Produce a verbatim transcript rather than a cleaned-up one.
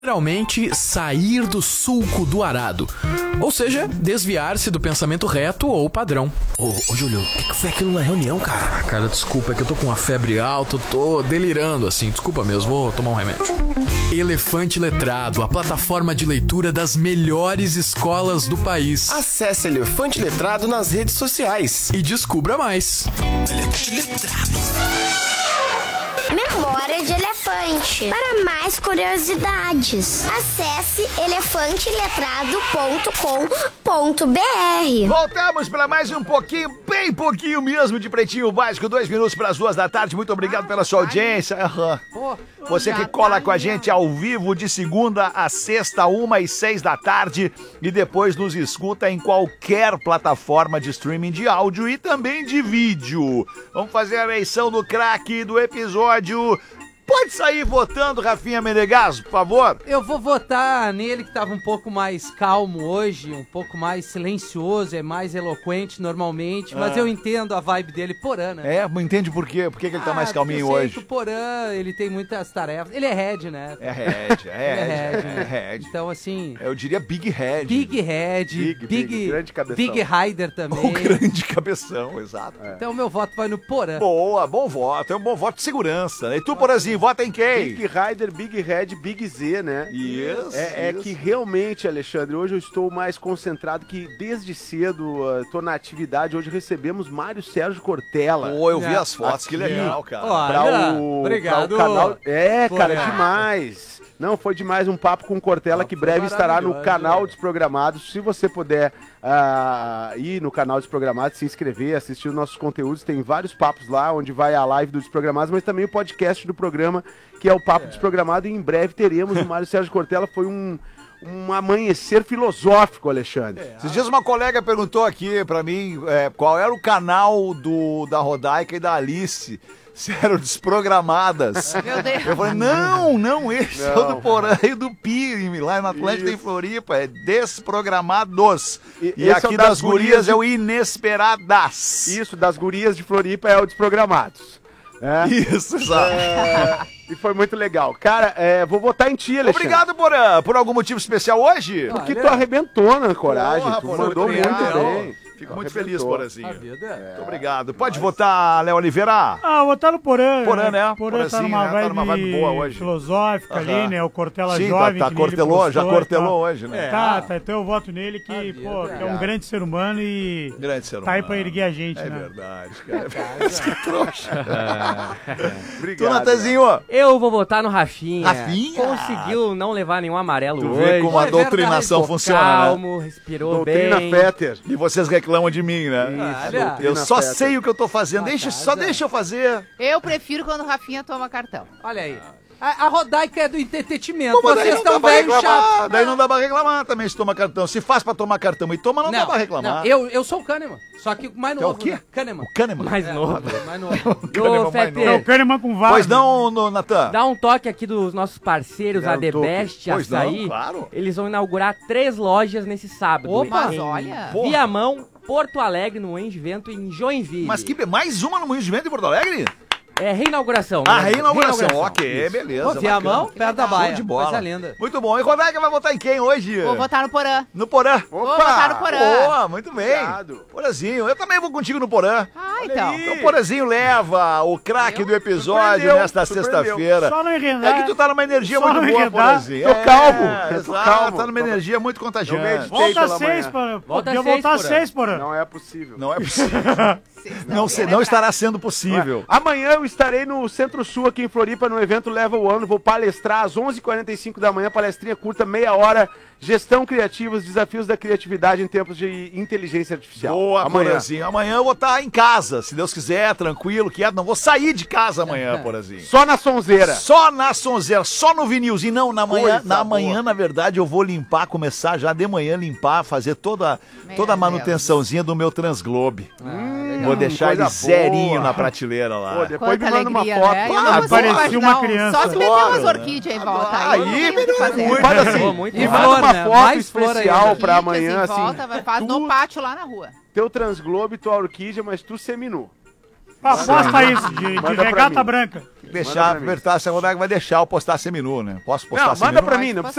Literalmente sair do sulco do arado, ou seja, desviar-se do pensamento reto ou padrão. Ô, ô Júlio, o que, que foi aquilo na reunião, cara? Ah, cara, desculpa, é que eu tô com uma febre alta, tô delirando assim, desculpa mesmo, vou tomar um remédio. Elefante Letrado, a plataforma de leitura das melhores escolas do país. Acesse Elefante Letrado nas redes sociais E descubra mais. Elefante Letrado. Memória de Elefante. Para mais curiosidades, acesse elefante letrado ponto com ponto b r. Voltamos para mais um pouquinho, bem pouquinho mesmo, de Pretinho Básico, dois minutos para as duas da tarde. Muito obrigado pela sua audiência. Uhum. Você que cola com a gente ao vivo de segunda a sexta, uma e seis da tarde, e depois nos escuta em qualquer plataforma de streaming de áudio e também de vídeo. Vamos fazer a eleição do craque do episódio. Pode sair votando, Rafinha Menegasso, por favor. Eu vou votar nele, que tava um pouco mais calmo hoje, um pouco mais silencioso, é mais eloquente normalmente, mas ah. eu entendo a vibe dele, Porã, né? É, entende por quê? Por que, que ele tá ah, mais calminho eu sei hoje? Que o Porã, ele tem muitas tarefas. Ele é head, né? É head, é head, é head. É head. Então, assim... Eu diria big head. Big head, big, big, big grande cabeção. Big rider também. O grande cabeção, exato. É. Então, meu voto vai no Porã. Boa, bom voto. É um bom voto de segurança, né? E tu, Porãzinho, vota em quem? Big Rider, Big Red, Big Z, né? Isso, é, é que realmente, Alexandre, hoje eu estou mais concentrado que desde cedo estou uh, na atividade. Hoje recebemos Mário Sérgio Cortella. Pô, eu vi é. as fotos, aqui, que legal, cara. Olha, o, obrigado. O canal... É, Pô, cara, é. demais. Não, foi demais um papo com o Cortella, que breve estará no canal Desprogramados. Se você puder uh, ir no canal Desprogramados, se inscrever, assistir os nossos conteúdos, tem vários papos lá, onde vai a live do Desprogramados, mas também o podcast do programa, que é o Papo é. Desprogramado, e em breve teremos o Mário Sérgio Cortella. Foi um, um amanhecer filosófico, Alexandre. É. Esses dias uma colega perguntou aqui pra mim é, qual era o canal do, da Rodaica e da Alice. Se eram desprogramadas. Meu Deus. Eu falei, não, não, esse não. é o do Porã e do Pi, lá na Atlântida em Floripa, é Desprogramados. E, e aqui é das, das gurias de... é o Inesperadas. Isso, das gurias de Floripa é o Desprogramados. É. Isso, exato. É... E foi muito legal. Cara, é, vou votar em ti, Alexandre. Obrigado, Porã. Por algum motivo especial hoje? Porque ah, tu arrebentou na coragem. Porra, tu Porã, mandou muito, muito bem. Fico muito feliz, Porãzinho. É. Muito obrigado. Pode Mas... votar, Léo Oliveira? Ah, votar no Porã. Porã, né? Porã tá numa, né? vibe tá numa vibe boa hoje. Filosófica uh-huh. ali, né? O Cortella Sim, jovem. Tá, tá cortelou, postou, já cortelou tá... hoje, né? É. Tá, tá. Então eu voto nele que, ah, pô, que é um grande ser humano e grande ser humano. Tá aí pra erguer a gente, é né? É verdade, cara. Que trouxa. Obrigado. Tu, Natanzinho? Eu vou votar no Rafinha. Rafinha? Conseguiu não levar nenhum amarelo tu hoje. Vê como a é doutrinação verdade, funciona, calmo, né? respirou Doutrina bem. Fetter. E vocês reclamam de mim, né? Olha, eu só Fetter. sei o que eu tô fazendo. Deixa, só deixa eu fazer. Eu prefiro quando o Rafinha toma cartão. Olha aí. A, a Rodaica é do entretenimento. Pô, vocês estão bem chatos. Daí não dá pra reclamar também se toma cartão. Se faz pra tomar cartão e toma, não, não dá pra reclamar. Não, eu, eu sou o Kahneman. Só que mais novo. É o quê? Né? Kahneman. O Kahneman. Mais é, novo. Mais novo. O Kahneman Ô, Fetter, é o Kahneman com vários. Pois não, no, Natan? Dá um toque aqui dos nossos parceiros, Dá a um The toque. Best, Pois Açaí. não, claro. Eles vão inaugurar três lojas nesse sábado. Opa, mas olha. Viamão, Porto Alegre, no Engevento e em Joinville. Mas que mais uma no Moinhos de Vento em Porto Alegre? É reinauguração. Ah, né? reinauguração. reinauguração. Ok, beleza. Pô, Viamão, bacana. perto da Baia. Show de bola. Coisa linda. Muito bom. E Rodaica vai votar em quem hoje? Vou votar no Porã. No Porã. Vou votar no Porã. Boa, muito bem. Obrigado. Porãzinho. Eu também vou contigo no Porã. Ah, então. Então o Porãzinho leva o craque Eu? do episódio Surpreendeu, nesta surpreendeu. sexta-feira. Só não enredar. É que tu tá numa energia Só muito não boa, enredar. Porãzinho. Tô calmo, É, eu tô exato, calmo. Tá numa energia muito contagiante. Volta pela seis, manhã. Porã. Volta Podia seis, voltar Porã. seis, Porã. Não é possível. Não é possível. Não, se, não estará sendo possível. Amanhã eu estarei no Centro-Sul, aqui em Floripa, no evento Leva o Ano. Vou palestrar às onze e quarenta e cinco da manhã, palestrinha curta, meia hora. Gestão criativa, os desafios da criatividade em tempos de inteligência artificial. Boa, amanhã. Porazinho. Amanhã eu vou estar em casa, se Deus quiser, tranquilo, quieto. Não vou sair de casa amanhã, Porazinho. Só na sonzeira. Só na sonzeira, só no vinilzinho. Não, na manhã, Coisa na manhã, boa. na verdade, eu vou limpar, começar já de manhã limpar, fazer toda, toda a manutençãozinha do meu Transglobe. Ah, vou deixar ele coisa zerinho boa. na prateleira lá. Pô, depois Quanta me manda alegria, uma foto. né? Eu Ah, não consigo parecia imaginar uma um- criança. Só se meter Adoro. umas orquídeas em volta. Adoro. Aí eu Aí, não tenho o que fazer. muito. Faz assim, Pô, muito me bom. manda Flor, uma né? foto Mais flor especial ainda. pra Orquídeas amanhã, em assim. volta, vai- faz tu- no pátio lá na rua. Teu Transglobe, tua orquídea, mas tu seminu. Aposta isso, de, de Manda pra regata mim. branca. deixar, perguntar se a Rodaica vai deixar eu postar seminu, né? Posso postar Não, seminu? manda pra mim, não precisa